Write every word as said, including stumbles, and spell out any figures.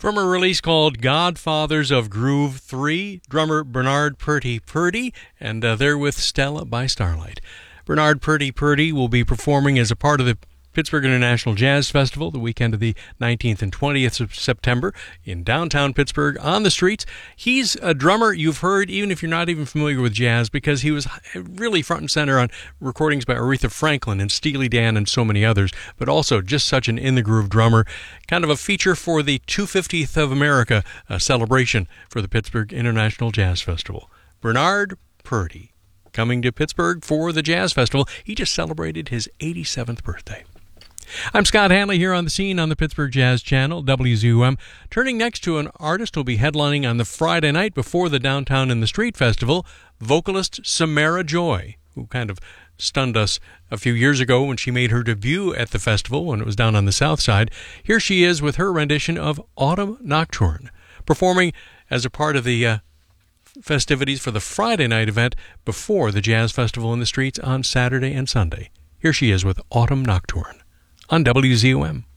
From a release called Godfathers of Groove three, drummer Bernard Purdy Purdy, and uh, they're with Stella by Starlight. Bernard Purdy Purdy will be performing as a part of the Pittsburgh International Jazz Festival the weekend of the nineteenth and twentieth of September in downtown Pittsburgh on the streets. He's a drummer you've heard, even if you're not even familiar with jazz, because he was really front and center on recordings by Aretha Franklin and Steely Dan and so many others, but also just such an in-the-groove drummer. Kind of a feature for the two hundred fiftieth of America uh, celebration for the Pittsburgh International Jazz Festival. Bernard Purdy coming to Pittsburgh for the Jazz Festival. He just celebrated his eighty-seventh birthday. I'm Scott Hanley here on the scene on the Pittsburgh Jazz Channel, W Z U M. Turning next to an artist who'll be headlining on the Friday night before the Downtown in the Street Festival, vocalist Samara Joy, who kind of stunned us a few years ago when she made her debut at the festival when it was down on the south side. Here she is with her rendition of Autumn Nocturne, performing as a part of the uh, festivities for the Friday night event before the Jazz Festival in the Streets on Saturday and Sunday. Here she is with Autumn Nocturne on W Z U M.